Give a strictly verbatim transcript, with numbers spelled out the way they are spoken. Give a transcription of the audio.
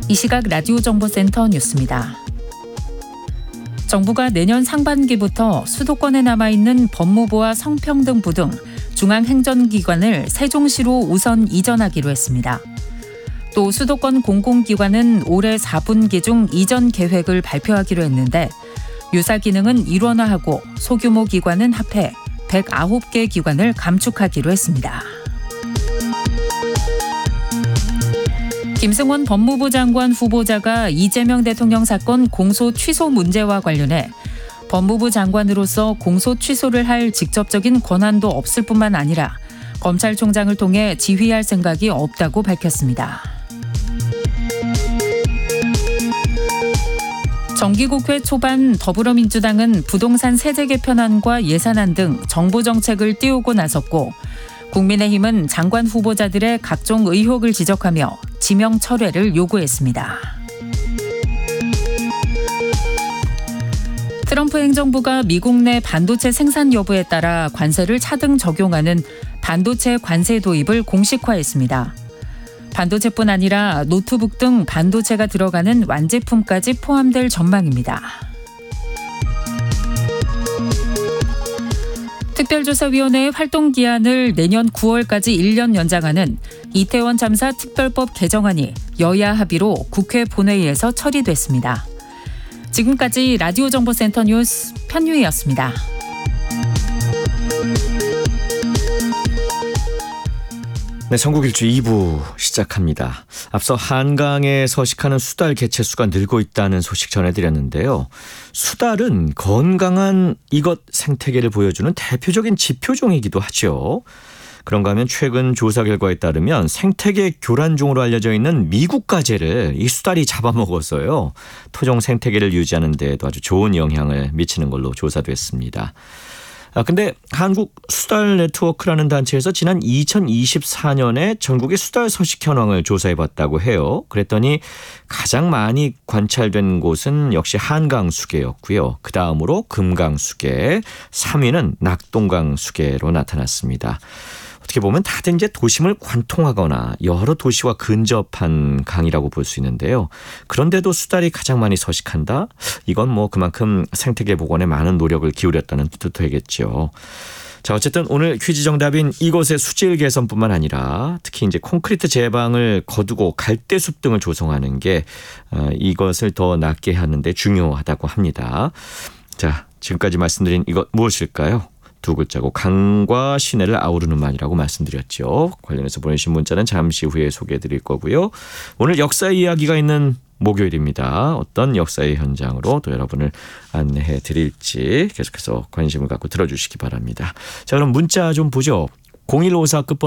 이 시각 라디오 정보센터 뉴스입니다. 정부가 내년 상반기부터 수도권에 남아있는 법무부와 성평등부 등 중앙행정기관을 세종시로 우선 이전하기로 했습니다. 또 수도권 공공기관은 올해 사 분기 중 이전 계획을 발표하기로 했는데 유사 기능은 일원화하고 소규모 기관은 합해 백구 개 기관을 감축하기로 했습니다. 김승원 법무부 장관 후보자가 이재명 대통령 사건 공소 취소 문제와 관련해 법무부 장관으로서 공소 취소를 할 직접적인 권한도 없을 뿐만 아니라 검찰총장을 통해 지휘할 생각이 없다고 밝혔습니다. 정기국회 초반 더불어민주당은 부동산 세제 개편안과 예산안 등 정부 정책을 띄우고 나섰고 국민의힘은 장관 후보자들의 각종 의혹을 지적하며 지명 철회를 요구했습니다. 트럼프 행정부가 미국 내 반도체 생산 여부에 따라 관세를 차등 적용하는 반도체 관세 도입을 공식화했습니다. 반도체뿐 아니라 노트북 등 반도체가 들어가는 완제품까지 포함될 전망입니다. 특별조사위원회의 활동기한을 내년 구월까지 일 년 연장하는 이태원 참사 특별법 개정안이 여야 합의로 국회 본회의에서 처리됐습니다. 지금까지 라디오 정보센터 뉴스 편유희였습니다. 네, 전국일주 이 부 시작합니다. 앞서 한강에 서식하는 수달 개체수가 늘고 있다는 소식 전해드렸는데요. 수달은 건강한 이것 생태계를 보여주는 대표적인 지표종이기도 하죠. 그런가 하면 최근 조사 결과에 따르면 생태계 교란종으로 알려져 있는 미국 가재를 이 수달이 잡아먹어서요. 토종 생태계를 유지하는 데에도 아주 좋은 영향을 미치는 걸로 조사됐습니다. 아, 근데 한국 수달 네트워크라는 단체에서 지난 이천이십사 년에 전국의 수달 서식 현황을 조사해봤다고 해요. 그랬더니 가장 많이 관찰된 곳은 역시 한강수계였고요. 그 다음으로 금강수계, 삼 위는 낙동강수계로 나타났습니다. 어떻게 보면 다들 이제 도심을 관통하거나 여러 도시와 근접한 강이라고 볼 수 있는데요. 그런데도 수달이 가장 많이 서식한다? 이건 뭐 그만큼 생태계 복원에 많은 노력을 기울였다는 뜻도 되겠죠. 자, 어쨌든 오늘 퀴즈 정답인 이곳의 수질 개선뿐만 아니라 특히 이제 콘크리트 제방을 거두고 갈대숲 등을 조성하는 게 이것을 더 낫게 하는 데 중요하다고 합니다. 자, 지금까지 말씀드린 이것 무엇일까요? 두 글자고 강과 시내를 아우르는 말이라고 말씀드렸죠. 관련해서 보내주신 문자는 잠시 후에 소개해드릴 거고요. 오늘 역사의 이야기가 있는 목요일입니다. 어떤 역사의 현장으로 또 여러분을 안내해드릴지 계속해서 관심을 갖고 들어주시기 바랍니다. 자, 그럼 문자 좀 보죠. 공일오사 끝번호